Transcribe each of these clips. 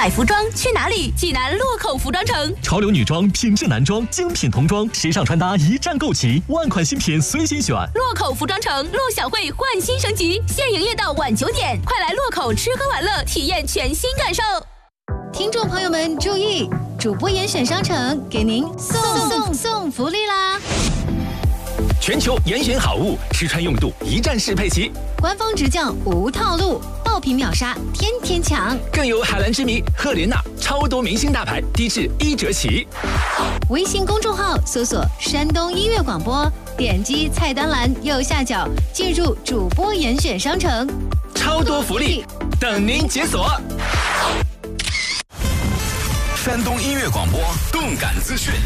买服装去哪里？济南洛口服装城。 潮流女装、品质男装、精品童装，时尚穿搭一站购齐，万款新品随心选。 洛口服装城陆小慧焕新升级，现营业到晚9点，快来洛口吃喝玩乐，体验全新感受。 听众朋友们注意，主播严选商城给您送福利啦！ 全球严选好物，吃穿用度一站式配齐， 官方直降无套路，爆品秒杀，天天抢， 更有海蓝之谜、赫莲娜超多明星大牌，低至1折起。 微信公众号搜索山东音乐广播，点击菜单栏右下角进入主播严选商城， 超多福利等您解锁。 山东音乐广播动感资讯。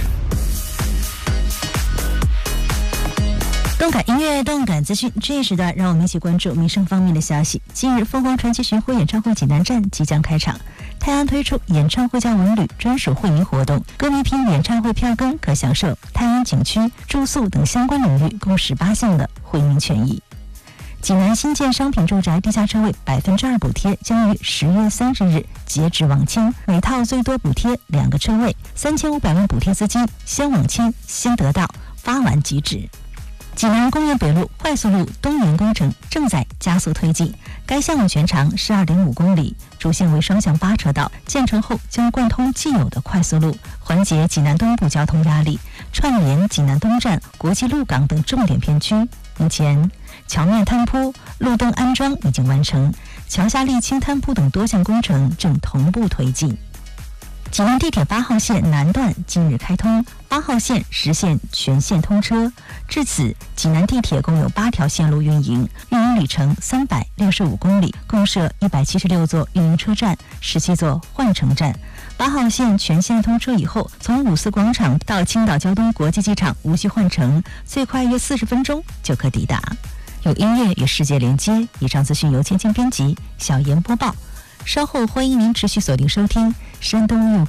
动感音乐，动感资讯。这一时段，让我们一起关注民生方面的消息。近日，凤凰传奇巡回演唱会济南站即将开场，泰安推出演唱会加文旅专属会员活动，歌迷凭演唱会票根可享受泰安景区、住宿等相关领域共18项的会员权益。济南新建商品住宅地下车位2%补贴将于10月30日截止网签，每套最多补贴2个车位，3500万补贴资金，先网签先得到，发完即止。济南工业北路快速路东延工程正在加速推进，该项目全长是2.5公里，主线为双向8车道，建成后将贯通既有的快速路，缓解济南东部交通压力，串联济南东站、国际鹿港等重点片区。目前，桥面摊铺、路灯安装已经完成，桥下沥青摊铺等多项工程正同步推进。济南地铁8号线南段今日开通，8号线实现全线通车。至此，济南地铁共有8条线路运营，运营里程365公里，共设176座运营车站、17座换乘站。8号线全线通车以后，从五四广场到青岛胶东国际机场无需换乘，最快约40分钟就可抵达。有音乐与世界连接。以上资讯由千编辑，小严播报。稍后欢迎您持续锁定收听山东音乐